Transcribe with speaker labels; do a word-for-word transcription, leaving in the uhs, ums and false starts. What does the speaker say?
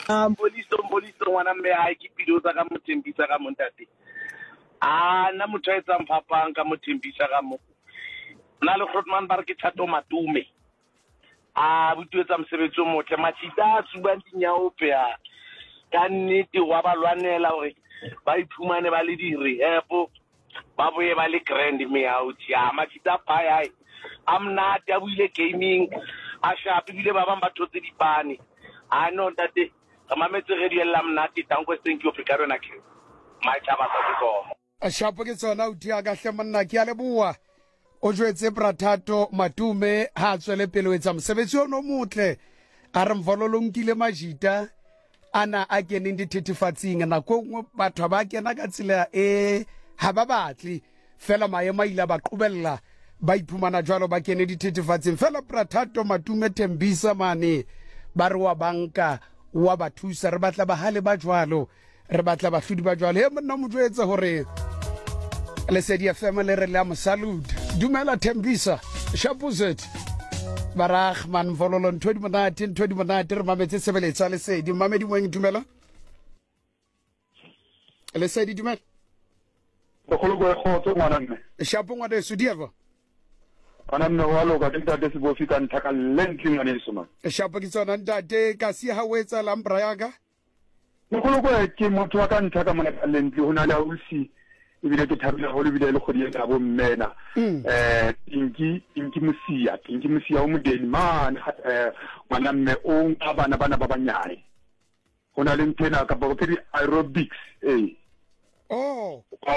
Speaker 1: Ah, mboliso mboliso ngwana mme ha ke pilo tsa ka mothembisa ka montate. Ah, na motho a etsang phapang ka mothembisa ka mo. Na le Grootman ba re ke Thato Matume. Ah, butu etsa mosebetsi o motle Machita a subang dinyao pea. Ka nnete wa ba lwanela hore ba iphumane ba le di-rehab ba boye ba le grand meouti ya Machita pa ya amnate a buile gaming a shape bile ba bang ba thotse dipane a no ntate ga mametse re diela mnate tanko thank you Africa rona ke ma tshaba sa go
Speaker 2: a shapo ke tsona o tia ka hle monna ke a leboa o jwetse Thato Matume ha tswele pele o etsa mosebetsi o no motle a re mvololo nkile Machita ana a keneng dithethefatsing nako ngwe batho ba kena ka tsela e ha ba batli fela maema ile ba qobella ba iphumana jwalo ba kene dithethefatsing fela Thato Matume Thembisa mane ba re wa banka wa ba thusa re batla ba hale ba jwalo re batla ba hludi ba jwalo he monna mo jwetsa hore Lesedi F M le re la mo salute dumela Thembisa shapuzet barag man vololo ntho di monate ntho di monate re mametse sebeletsa Lesedi mamedi mo dumela Lesedi dumela
Speaker 3: go go go go ngwana mme
Speaker 2: shapo ngwana se dieva
Speaker 3: ana mme wa lo ka tenta se bo fika ntaka lentling ane soma
Speaker 2: shapo ke tsona ntate ka si ha wetsa lambra yaka
Speaker 3: go go go ke motho wa ka ntaka mona ka lentli hona la usi ibile ke thabile ho lebile le kgodi ya bo mmena eh inki inki musia inki musia o modeni man eh ngwana mme o abana bana ba banyane hona le ntena ka ba ke aerobics eh
Speaker 2: oh